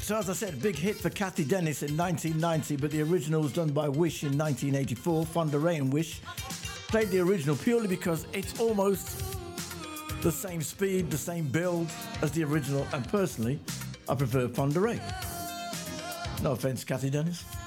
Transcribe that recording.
So as I said, big hit for Cathy Dennis in 1990, but the original was done by Wish in 1984. Fonda Rae and Wish played the original purely because it's almost the same speed, the same build as the original, and personally, I prefer Fonda Rae. No offense, Cathy Dennis.